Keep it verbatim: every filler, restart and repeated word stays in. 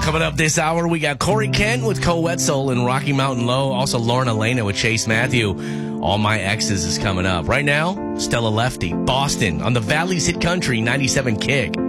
Coming up this hour, we got Corey Kent with Co Wetzel and Rocky Mountain Low. Also, Lauren Elena with Chase Matthew. All My Exes is coming up. Right now, Stella Lefty, Boston, on the Valley's Hit Country ninety-seven Kick.